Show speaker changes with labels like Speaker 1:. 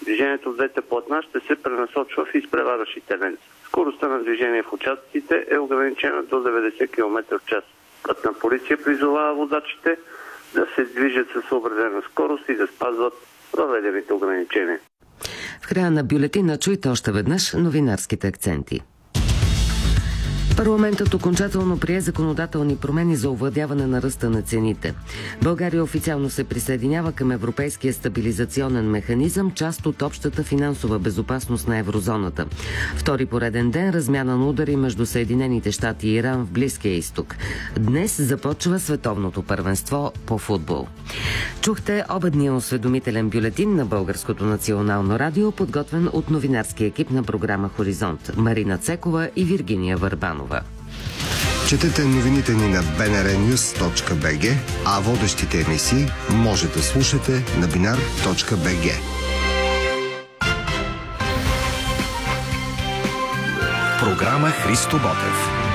Speaker 1: Движението в двете платна ще се пренасочва в изпреварващите ленти. Скоростта на движение в участъците е ограничена до 90 км в час. Пътна полиция призовава водачите да се движат със съобразена скорост и да спазват въведените ограничения.
Speaker 2: В края на бюлетина чуйте още веднъж новинарските акценти. Парламентът окончателно прие законодателни промени за овладяване на ръста на цените. България официално се присъединява към Европейския стабилизационен механизъм, част от общата финансова безопасност на еврозоната. Втори пореден ден размяна на удари между Съединените щати и Иран в Близкия изток. Днес започва световното първенство по футбол. Чухте обедния осведомителен бюлетин на Българското национално радио, подготвен от новинарския екип на програма Хоризонт Марина Цекова и Виргиния Върбанова.
Speaker 3: Четете новините ни на bnrnews.bg, а водещите емисии може да слушате на binar.bg.
Speaker 4: Програма Христо Ботев.